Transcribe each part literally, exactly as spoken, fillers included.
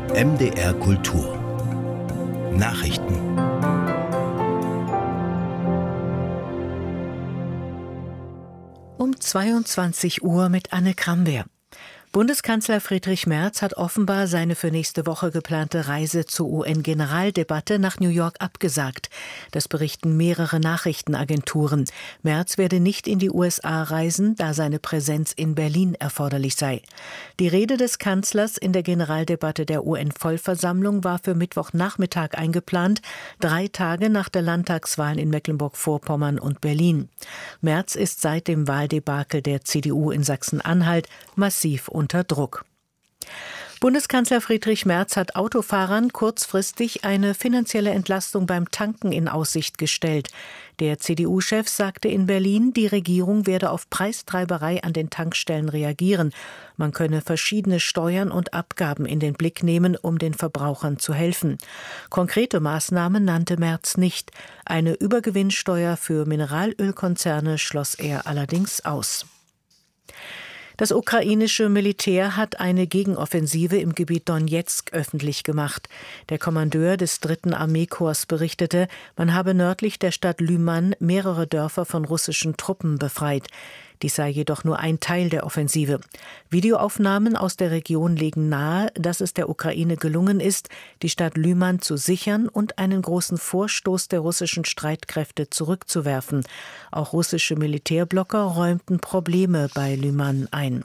M D R Kultur Nachrichten. Um zweiundzwanzig Uhr mit Anne Kramwehr. Bundeskanzler Friedrich Merz hat offenbar seine für nächste Woche geplante Reise zur U N-Generaldebatte nach New York abgesagt. Das berichten mehrere Nachrichtenagenturen. Merz werde nicht in die U S A reisen, da seine Präsenz in Berlin erforderlich sei. Die Rede des Kanzlers in der Generaldebatte der U N-Vollversammlung war für Mittwochnachmittag eingeplant, drei Tage nach der Landtagswahl in Mecklenburg-Vorpommern und Berlin. Merz ist seit dem Wahldebakel der C D U in Sachsen-Anhalt massiv unter Druck. Bundeskanzler Friedrich Merz hat Autofahrern kurzfristig eine finanzielle Entlastung beim Tanken in Aussicht gestellt. Der C D U-Chef sagte in Berlin, die Regierung werde auf Preistreiberei an den Tankstellen reagieren. Man könne verschiedene Steuern und Abgaben in den Blick nehmen, um den Verbrauchern zu helfen. Konkrete Maßnahmen nannte Merz nicht. Eine Übergewinnsteuer für Mineralölkonzerne schloss er allerdings aus. Das ukrainische Militär hat eine Gegenoffensive im Gebiet Donezk öffentlich gemacht. Der Kommandeur des dritten Armeekorps berichtete, man habe nördlich der Stadt Lyman mehrere Dörfer von russischen Truppen befreit. Dies sei jedoch nur ein Teil der Offensive. Videoaufnahmen aus der Region legen nahe, dass es der Ukraine gelungen ist, die Stadt Lyman zu sichern und einen großen Vorstoß der russischen Streitkräfte zurückzuwerfen. Auch russische Militärblocker räumten Probleme bei Lyman ein.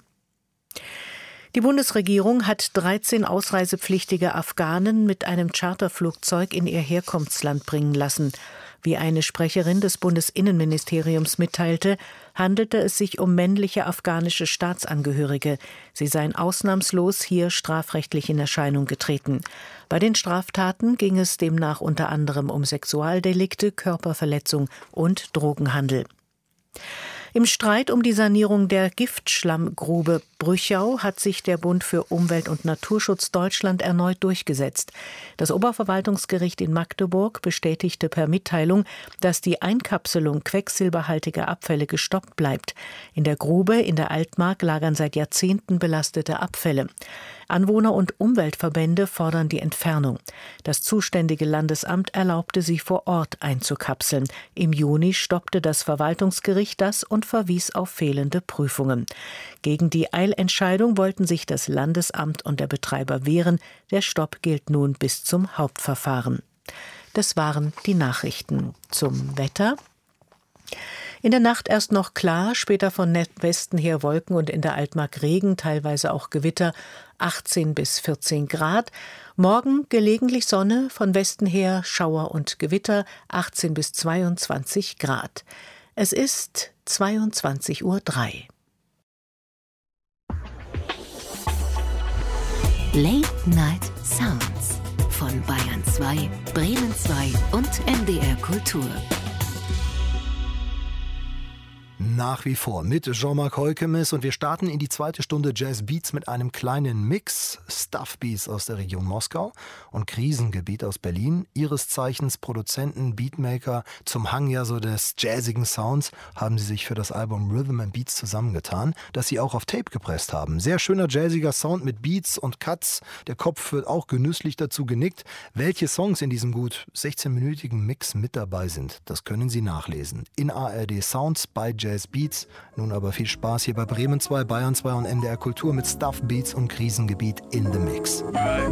Die Bundesregierung hat dreizehn ausreisepflichtige Afghanen mit einem Charterflugzeug in ihr Herkunftsland bringen lassen. Wie eine Sprecherin des Bundesinnenministeriums mitteilte, handelte es sich um männliche afghanische Staatsangehörige. Sie seien ausnahmslos hier strafrechtlich in Erscheinung getreten. Bei den Straftaten ging es demnach unter anderem um Sexualdelikte, Körperverletzung und Drogenhandel. Im Streit um die Sanierung der Giftschlammgrube Brüchau hat sich der Bund für Umwelt und Naturschutz Deutschland erneut durchgesetzt. Das Oberverwaltungsgericht in Magdeburg bestätigte per Mitteilung, dass die Einkapselung quecksilberhaltiger Abfälle gestoppt bleibt. In der Grube in der Altmark lagern seit Jahrzehnten belastete Abfälle. Anwohner und Umweltverbände fordern die Entfernung. Das zuständige Landesamt erlaubte sie vor Ort einzukapseln. Im Juni stoppte das Verwaltungsgericht das und verwies auf fehlende Prüfungen. Gegen die Eilentscheidung wollten sich das Landesamt und der Betreiber wehren. Der Stopp gilt nun bis zum Hauptverfahren. Das waren die Nachrichten. Zum Wetter. In der Nacht erst noch klar, später von Westen her Wolken und in der Altmark Regen, teilweise auch Gewitter, achtzehn bis vierzehn Grad. Morgen gelegentlich Sonne, von Westen her Schauer und Gewitter, achtzehn bis zweiundzwanzig Grad. Es ist zweiundzwanzig Uhr drei. Late Night Sounds von Bayern zwei, Bremen zwei und M D R Kultur. Nach wie vor mit Jean-Marc Heukemes und wir starten in die zweite Stunde Jazz Beats mit einem kleinen Mix. Stuff Beats aus der Region Moskau und Krisengebiet aus Berlin. Ihres Zeichens Produzenten, Beatmaker, zum Hang ja so des jazzigen Sounds haben sie sich für das Album Rhythm and Beats zusammengetan, das sie auch auf Tape gepresst haben. Sehr schöner jazziger Sound mit Beats und Cuts. Der Kopf wird auch genüsslich dazu genickt. Welche Songs in diesem gut sechzehnminütigen Mix mit dabei sind, das können Sie nachlesen. In A R D Sounds bei Jazz Beats. Nun aber viel Spaß hier bei Bremen zwei, Bayern zwei und M D R Kultur mit Stuff Beats und Krisengebiet in the Mix.